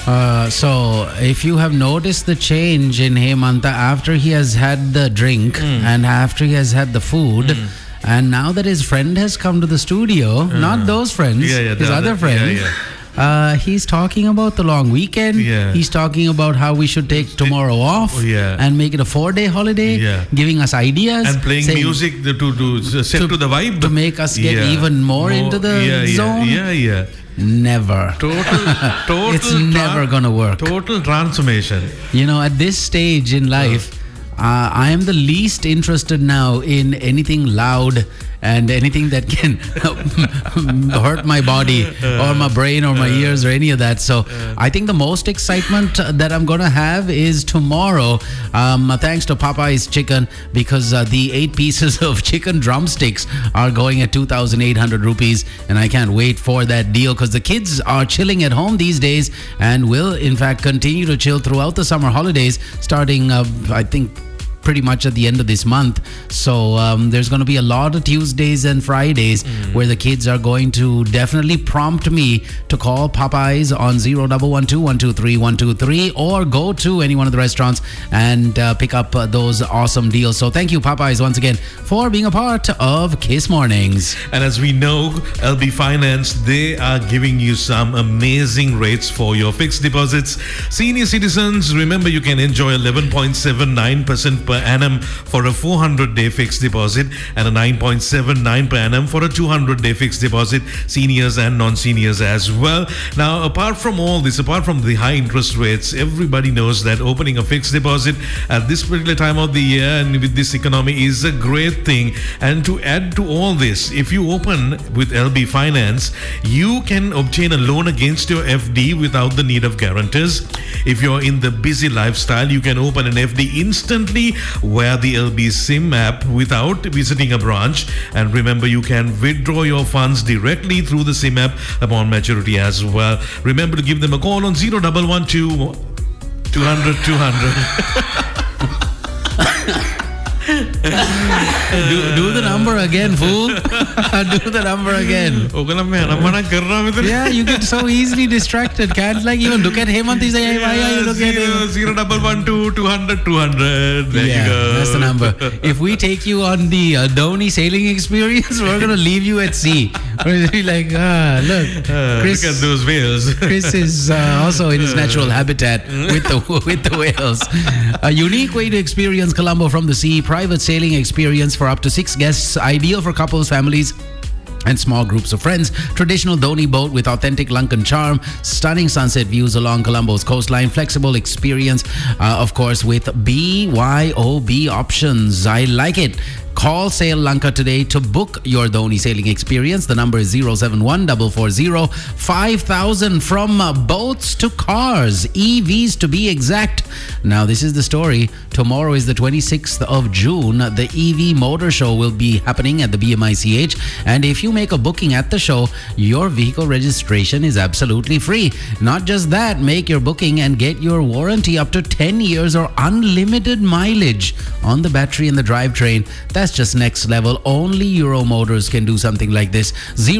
So, if you have noticed the change in Hemanta after he has had the drink and after he has had the food, and now that his friend has come to the studio, not those friends, his other friend, he's talking about the long weekend. He's talking about how we should take tomorrow off and make it a 4-day holiday, giving us ideas. And playing music to set to the vibe. To make us get even more into the zone. Never. Total. It's never going to work. Total transformation. You know, at this stage in life, I am the least interested now in anything loud and anything that can hurt my body or my brain or my ears or any of that. So I think the most excitement that I'm going to have is tomorrow, thanks to Popeye's Chicken, because the 8 pieces of chicken drumsticks are going at 2,800 rupees, and I can't wait for that deal because the kids are chilling at home these days and will in fact continue to chill throughout the summer holidays, starting I think pretty much at the end of this month. So there's going to be a lot of Tuesdays and Fridays where the kids are going to definitely prompt me to call Popeyes on 0112123 or go to any one of the restaurants and pick up those awesome deals. So thank you, Popeyes, once again for being a part of Kiss Mornings. And as we know, LB Finance, they are giving you some amazing rates for your fixed deposits. Senior citizens, remember you can enjoy 11.79% per annum for a 400-day fixed deposit and a 9.79 per annum for a 200-day fixed deposit, seniors and non-seniors as well. Now, apart from all this, apart from the high interest rates, everybody knows that opening a fixed deposit at this particular time of the year and with this economy is a great thing. And to add to all this, if you open with LB Finance, you can obtain a loan against your FD without the need of guarantors. If you're in the busy lifestyle, you can open an FD instantly via the LB SIM app without visiting a branch. And remember, you can withdraw your funds directly through the SIM app upon maturity as well. Remember to give them a call on 0112 200 200. Do the number again, fool. Do the number again. Yeah, you get so easily distracted. Can't even look at him and say, hey, why are you looking at him? 0112 200 200. There you go. That's the number. If we take you on the Dhoni sailing experience, we're going to leave you at sea. We're going to be like, look, Chris, look at those whales. Chris is also in his natural habitat with the whales. A unique way to experience Colombo from the sea. Private sailing experience for up to 6 guests, ideal for couples, families, and small groups of friends. Traditional Dhoni boat with authentic Lankan charm, stunning sunset views along Colombo's coastline, flexible experience, of course, with BYOB options. I like it. Call Sail Lanka today to book your Dhoni sailing experience. The number is 071-440-5000. From boats to cars, EVs to be exact. Now, this is the story. Tomorrow is the 26th of June. The EV Motor Show will be happening at the BMICH. And if you make a booking at the show, your vehicle registration is absolutely free. Not just that, make your booking and get your warranty up to 10 years or unlimited mileage on the battery and the drivetrain. That's just next level. Only Euro Motors can do something like this.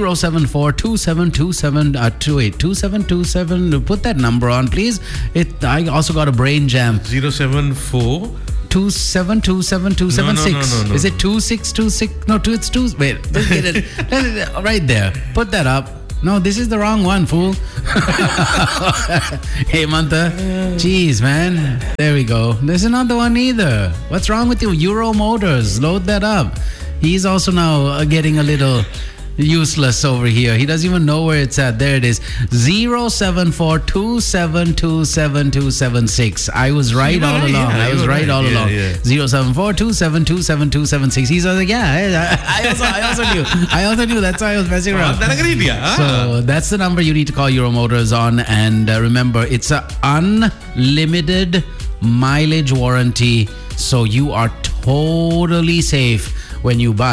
074-2727-2727. Put that number on, please. I also got a brain jam. 074 2727-276. No. Is it 2626? No, it's 2. Wait, let's get it. Right there. Put that up. No, this is the wrong one, fool. Hey, Manta. Jeez, man. There we go. This is not the one either. What's wrong with you? Euro Motors. Load that up. He's also now getting a little useless over here. He doesn't even know where it's at. There it is. 074-2727-276. I was right all along. I was right all along. 074-2727-276. He's like, I also knew. That's why I was messing around. So that's the number you need to call Euro Motors on. And remember, it's an unlimited mileage warranty. So you are totally safe when you buy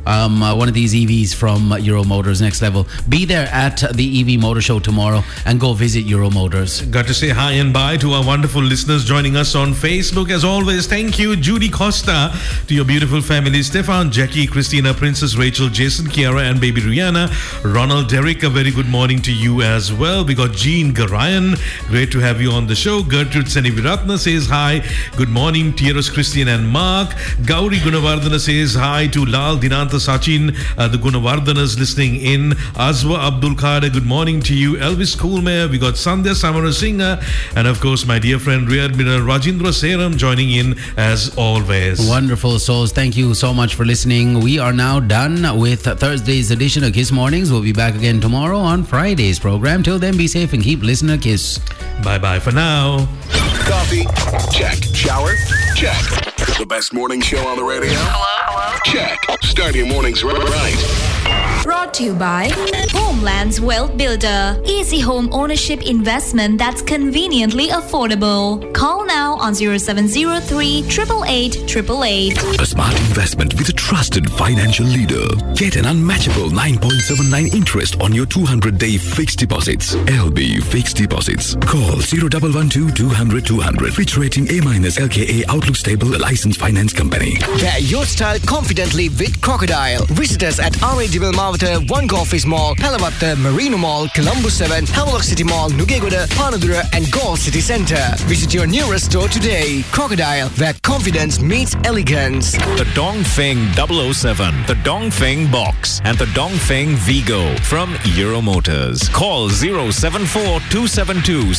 one of these EVs from Euro Motors Next Level. Be there at the EV Motor Show tomorrow and go visit Euro Motors. Got to say hi and bye to our wonderful listeners joining us on Facebook. As always, thank you, Judy Costa, to your beautiful family, Stefan, Jackie, Christina, Princess Rachel, Jason, Kiara, and baby Rihanna. Ronald, Derek, a very good morning to you as well. We got Jean Garayan. Great to have you on the show. Gertrude Seniviratna says hi. Good morning, Tieros, Christian, and Mark. Gauri Gunavardhana says hi to Lal Dinanta Sachin, the Gunavardhanas listening in. Azwa Abdul Kader, good morning to you. Elvis Coolmare. We got Sandhya Samarasinghe, and of course my dear friend Rear Admiral Rajendra Seram joining in as always. Wonderful souls. Thank you so much for listening. We are now done with Thursday's edition of Kiss Mornings. We'll be back again tomorrow on Friday's program. Till then, be safe and keep listening to Kiss. Bye-bye for now. Coffee? Check. Shower? Check. The best morning show on the radio? Hello? Check. Start your mornings right. Brought to you by Homeland's Wealth Builder. Easy home ownership investment that's conveniently affordable. Call now on 0703 888 888. A smart investment with a trusted financial leader. Get an unmatchable 9.79 interest on your 200-day fixed deposits. LB Fixed Deposits. Call 0112 200 200. Fitch rating A- LKA Outlook Stable Licensed Finance Company. Wear your style confidently with Crocodile. Visit us at RA Dibble Mavata, One Office Mall, Palavatta, Marina Mall, Colombo 7, Havelock City Mall, Nugegoda, Panadura, and Gaul City Centre. Visit your nearest store today. Crocodile, where confidence meets elegance. The Dongfeng 007, the Dongfeng Box, and the Dongfeng Vigo from Euro Motors. Call 074 272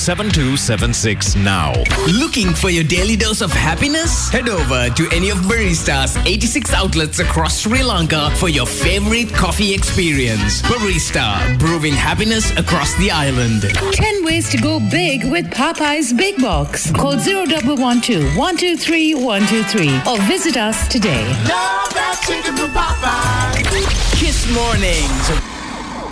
7276 now. Looking for your daily dose of happiness? Head over to any of Barista's 86 outlets across Sri Lanka for your favorite coffee experience. Barista, brewing happiness across the island. 10 ways to go big with Popeye's Big Box. Call 0112 123 123 or visit us today. Kiss Mornings.